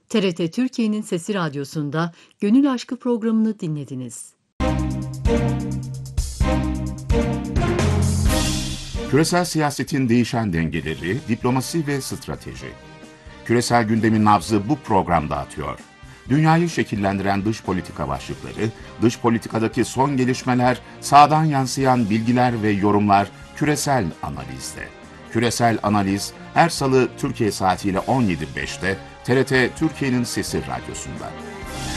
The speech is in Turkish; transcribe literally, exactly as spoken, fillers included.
T R T Türkiye'nin Sesi Radyosu'nda Gönül Aşkı programını dinlediniz. Küresel siyasetin değişen dengeleri, diplomasi ve strateji. Küresel gündemin nabzı bu programda atıyor. Dünyayı şekillendiren dış politika başlıkları, dış politikadaki son gelişmeler, sahadan yansıyan bilgiler ve yorumlar küresel analizde. Küresel analiz her salı Türkiye saatiyle on yedi beşte T R T Türkiye'nin Sesi Radyosu'nda.